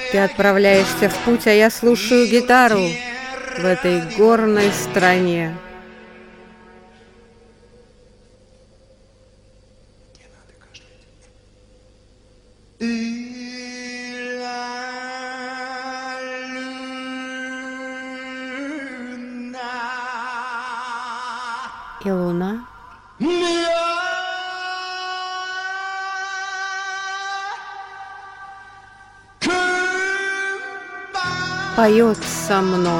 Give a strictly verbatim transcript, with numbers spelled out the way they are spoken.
Ты отправляешься в путь, а я слушаю гитару в этой горной стране. И луна поет со мной.